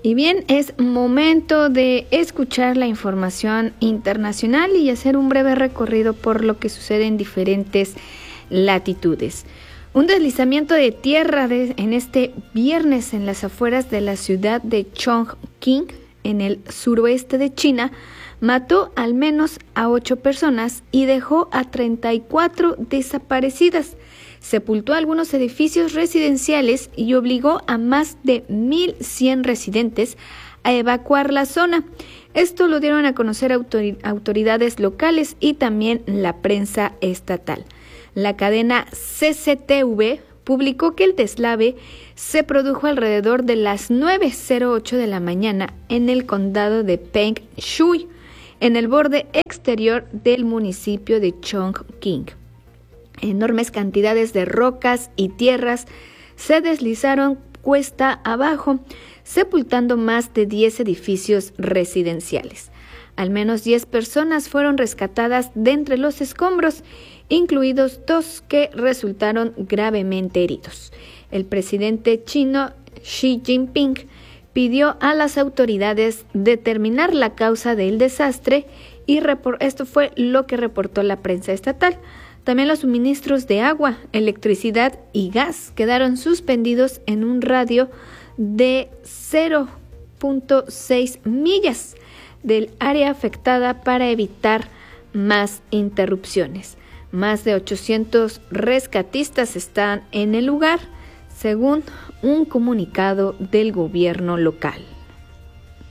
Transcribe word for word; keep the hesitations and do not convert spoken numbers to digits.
Y bien, es momento de escuchar la información internacional y hacer un breve recorrido por lo que sucede en diferentes latitudes. Un deslizamiento de tierra de, en este viernes en las afueras de la ciudad de Chongqing, en el suroeste de China, mató al menos a ocho personas y dejó a treinta y cuatro desaparecidas. Sepultó algunos edificios residenciales y obligó a más de mil cien residentes a evacuar la zona. Esto lo dieron a conocer autor- autoridades locales y también la prensa estatal. La cadena C C T V publicó que el deslave se produjo alrededor de las nueve cero ocho de la mañana en el condado de Peng Shui, en el borde exterior del municipio de Chongqing. Enormes cantidades de rocas y tierras se deslizaron cuesta abajo, sepultando más de diez edificios residenciales. Al menos diez personas fueron rescatadas de entre los escombros, incluidos dos que resultaron gravemente heridos. El presidente chino Xi Jinping pidió a las autoridades determinar la causa del desastre y repor- esto fue lo que reportó la prensa estatal. También los suministros de agua, electricidad y gas quedaron suspendidos en un radio de cero punto seis millas del área afectada para evitar más interrupciones. Más de ochocientos rescatistas están en el lugar, según un comunicado del gobierno local.